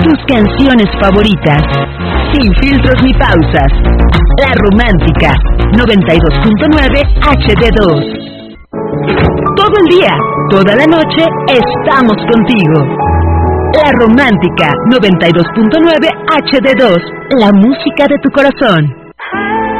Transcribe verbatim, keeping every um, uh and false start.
tus canciones favoritas, sin filtros ni pausas. La Romántica, noventa y dos punto nueve H D dos. Todo el día, toda la noche, estamos contigo. La Romántica, noventa y dos punto nueve H D dos, la música de tu corazón.